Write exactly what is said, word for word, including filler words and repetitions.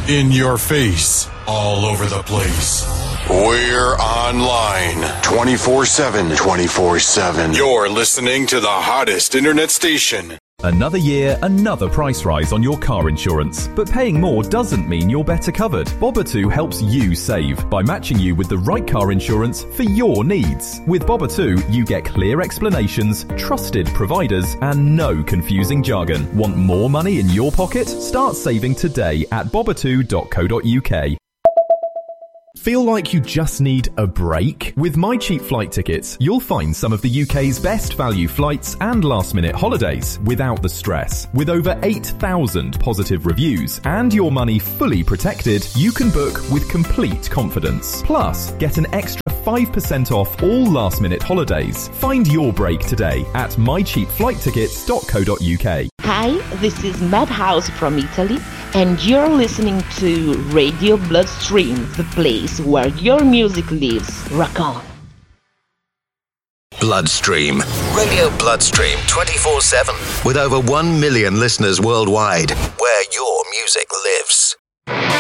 in your face, all over the place. We're online twenty-four seven, twenty-four seven. You're listening to the hottest internet station. Another year, another price rise on your car insurance. But paying more doesn't mean you're better covered. Boba helps you save by matching you with the right car insurance for your needs. With Boba you get clear explanations, trusted providers, and no confusing jargon. Want more money in your pocket? Start saving today at boba dot co dot uk. Feel like you just need a break? With My Cheap Flight Tickets, you'll find some of the U K's best value flights and last-minute holidays without the stress. With over eight thousand positive reviews and your money fully protected, you can book with complete confidence. Plus, get an extra five percent off all last-minute holidays. Find your break today at my cheap flight tickets dot co dot uk. Hi, this is Madhouse from Italy, and you're listening to Radio Bloodstream, the place where your music lives. Rock on. Bloodstream. Radio Bloodstream twenty-four seven. With over one million listeners worldwide, where your music lives.